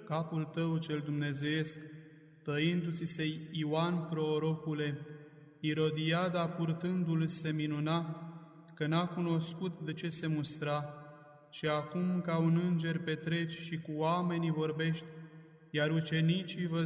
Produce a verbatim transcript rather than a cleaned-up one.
capul tău cel dumnezeiesc, tăindu-ți se Ioan prorocule, Irodiada purtându-l se minuna, că n-a cunoscut de ce se mustra, și acum ca un înger petreci și cu oamenii vorbești, iar ucenicii,